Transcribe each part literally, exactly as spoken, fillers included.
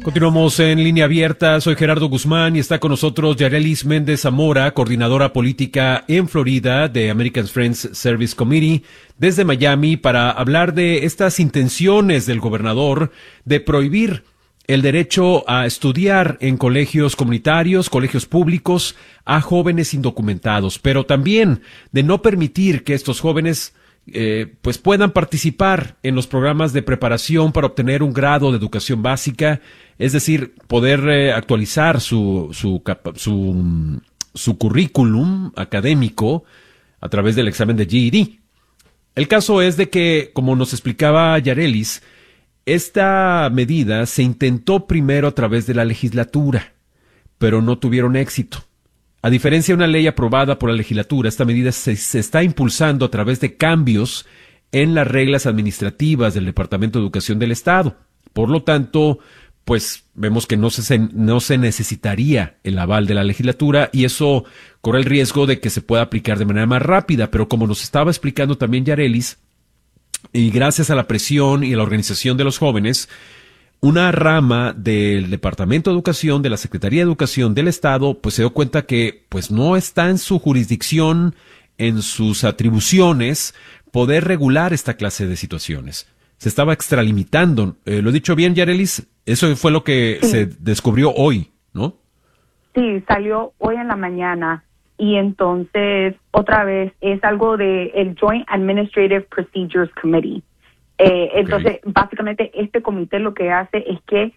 Continuamos en línea abierta. Soy Gerardo Guzmán y está con nosotros Yarelis Méndez Zamora, coordinadora política en Florida de American Friends Service Committee, desde Miami, para hablar de estas intenciones del gobernador de prohibir el derecho a estudiar en colegios comunitarios, colegios públicos, a jóvenes indocumentados, pero también de no permitir que estos jóvenes Eh, pues puedan participar en los programas de preparación para obtener un grado de educación básica, es decir, poder eh, actualizar su, su, su, su currículum académico a través del examen de G E D. El caso es de que, como nos explicaba Yarelis, esta medida se intentó primero a través de la legislatura, pero no tuvieron éxito. A diferencia de una ley aprobada por la legislatura, esta medida se, se está impulsando a través de cambios en las reglas administrativas del Departamento de Educación del Estado. Por lo tanto, pues vemos que no se, no se necesitaría el aval de la legislatura y eso corre el riesgo de que se pueda aplicar de manera más rápida. Pero como nos estaba explicando también Yarelis, y gracias a la presión y a la organización de los jóvenes, una rama del Departamento de Educación, de la Secretaría de Educación del Estado, pues se dio cuenta que pues no está en su jurisdicción, en sus atribuciones, poder regular esta clase de situaciones. Se estaba extralimitando. Eh, ¿Lo he dicho bien, Yarelis? Eso fue lo que sí se descubrió hoy, ¿no? Sí, salió hoy en la mañana y entonces otra vez es algo de el Joint Administrative Procedures Committee. Eh, entonces, okay. Básicamente, este comité lo que hace es que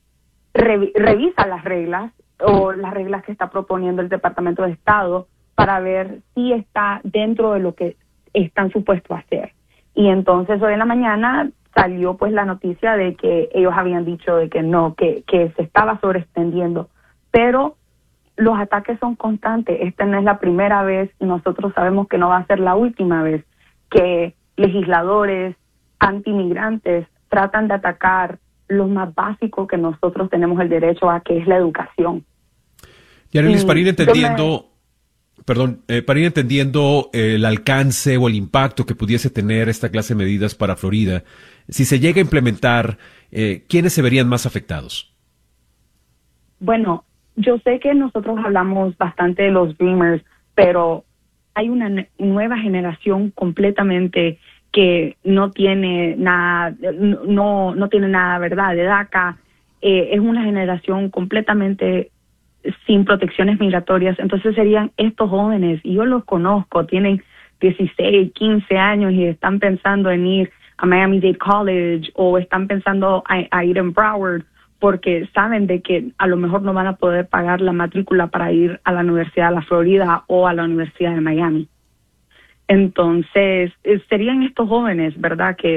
re revisa las reglas o las reglas que está proponiendo el Departamento de Estado para ver si está dentro de lo que están supuestos a hacer. Y entonces, hoy en la mañana salió pues la noticia de que ellos habían dicho de que no, que, que se estaba sobreextendiendo. Pero los ataques son constantes. Esta no es la primera vez y nosotros sabemos que no va a ser la última vez que legisladores antimigrantes tratan de atacar lo más básico que nosotros tenemos el derecho a, que es la educación. Yarelis, para ir entendiendo, me... perdón, eh, para ir entendiendo el alcance o el impacto que pudiese tener esta clase de medidas para Florida, si se llega a implementar, eh, ¿quiénes se verían más afectados? Bueno, yo sé que nosotros hablamos bastante de los Dreamers, pero hay una nueva generación completamente que no tiene nada, no, no tiene nada, ¿verdad? De DACA, eh, es una generación completamente sin protecciones migratorias. Entonces serían estos jóvenes, y yo los conozco, tienen dieciséis, quince años y están pensando en ir a Miami-Dade College o están pensando a, a ir en Broward porque saben de que a lo mejor no van a poder pagar la matrícula para ir a la Universidad de la Florida o a la Universidad de Miami. Entonces, serían estos jóvenes, ¿verdad?, que